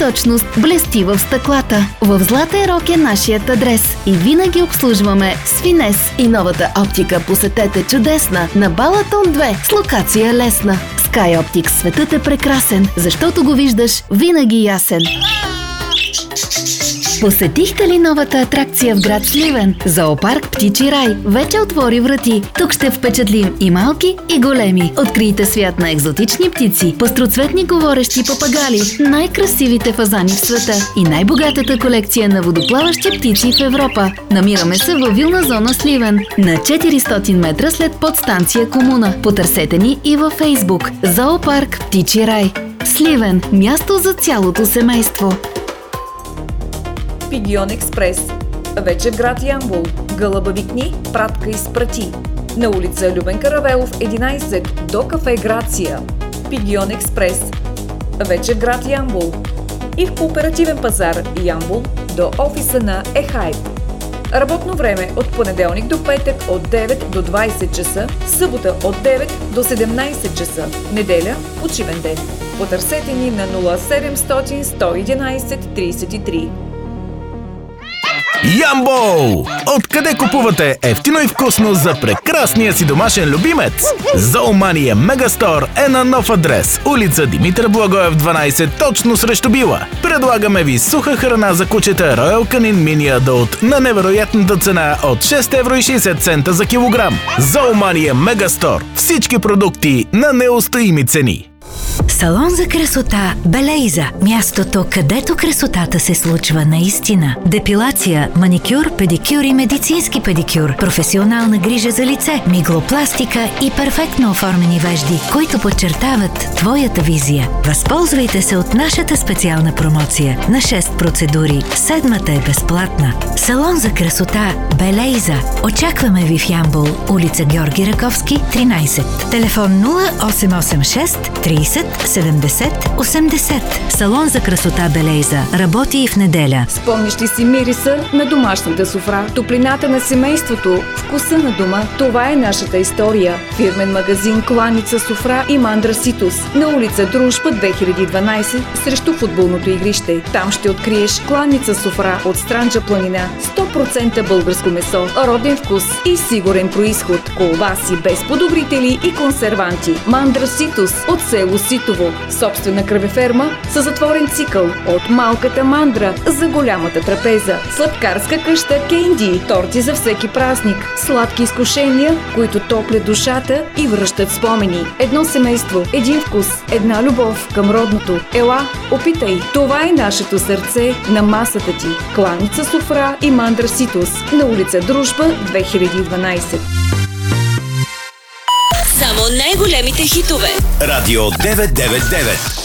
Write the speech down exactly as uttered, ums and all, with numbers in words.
точност блести в стъклата. В Златен рок е нашият адрес и винаги обслужваме с финес. И новата оптика посетете чудесна на Балатон две с локация лесна. Sky Optics, светът е прекрасен, защото го виждаш винаги ясен. Посетихте ли новата атракция в град Сливен? Зоопарк Птичи рай вече отвори врати. Тук ще впечатлим и малки, и големи. Открийте свят на екзотични птици, пъстроцветни говорещи папагали, най-красивите фазани в света и най-богатата колекция на водоплаващи птици в Европа. Намираме се във вилна зона Сливен, на четиристотин метра след подстанция Комуна. Потърсете ни и във Фейсбук. Зоопарк Птичи рай. Сливен – място за цялото семейство. Пигион Експрес. Вече в град Ямбол. Гълъбави кни, пратка изпрати. На улица Любен Каравелов единайсет до кафе Грация. Пигион Експрес. Вече в град Ямбол. И в кооперативен пазар Ямбол до офиса на Ехайп. Работно време от понеделник до петък от девет до двайсет часа, събота от девет до седемнайсет часа, неделя почивен ден. Потърсете ни на нула седемстотин сто и единайсет трийсет и три. Ямбол! Откъде купувате ефтино и вкусно за прекрасния си домашен любимец? Зоомания Мегастор е на нов адрес. Улица Димитър Благоев дванайсет, точно срещу Била. Предлагаме ви суха храна за кучета Royal Canin Mini Adult на невероятната цена от шест евро и шейсет цента за килограм. Зоомания Мегастор. Всички продукти на неустоими цени. Салон за красота Белейза. Мястото, където красотата се случва наистина. Депилация, маникюр, педикюр и медицински педикюр. Професионална грижа за лице, миглопластика и перфектно оформени вежди, които подчертават твоята визия. Възползвайте се от нашата специална промоция на шест процедури. Седмата е безплатна. Салон за красота Белейза. Очакваме ви в Ямбол, улица Георги Раковски, тринайсет. Телефон нула осем осем шест трийсет седемдесет осемдесет. Салон за красота Белейза работи и в неделя. Спомниш ли си мириса на домашната софра, топлината на семейството, вкуса на дома? Това е нашата история. Фирмен магазин Кланица Софра и Мандра Ситус на улица Дружба две хиляди и дванайсет срещу футболното игрище. Там ще откриеш Кланица Софра от Странджа планина, сто процента българско месо, роден вкус и сигурен происход. Колбаси без подобрители и консерванти. Мандра Ситус от село Ситово. Собствена кръвеферма със затворен цикъл. От малката мандра за голямата трапеза. Сладкарска къща Кенди. Торти за всеки празник. Сладки изкушения, които топлят душата и връщат спомени. Едно семейство, един вкус, една любов към родното. Ела, опитай. Това е нашето сърце на масата ти. Кланица Софра и Мандра Ситус на улица Дружба две хиляди и дванайсет. Само най-големите хитове. Радио деветстотин деветдесет и девет.